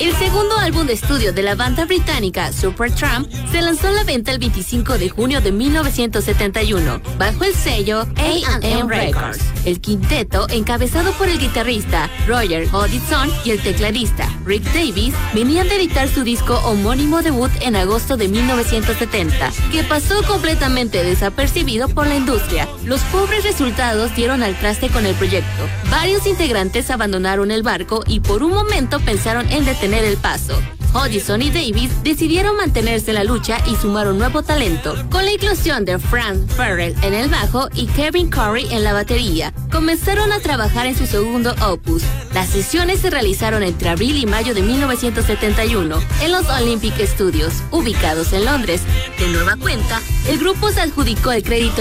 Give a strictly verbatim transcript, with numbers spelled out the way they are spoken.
El segundo álbum de estudio de la banda británica, Supertramp, se lanzó a la venta el veinticinco de junio de mil novecientos setenta y uno, bajo el sello A and M Records. El quinteto, encabezado por el guitarrista Roger Hodgson y el tecladista Rick Davies, venían de editar su disco homónimo debut en agosto de mil novecientos setenta, que pasó completamente desapercibido por la industria. Los pobres resultados dieron al traste con el proyecto. Varios integrantes abandonaron el barco y por un momento pensaron en detener el paso. Hodgson y Davies decidieron mantenerse en la lucha y sumaron nuevo talento. Con la inclusión de Frank Farrell en el bajo y Kevin Curry en la batería, comenzaron a trabajar en su segundo opus. Las sesiones se realizaron entre abril y mayo de mil novecientos setenta y uno en los Olympic Studios, ubicados en Londres. De nueva cuenta, el grupo se adjudicó el crédito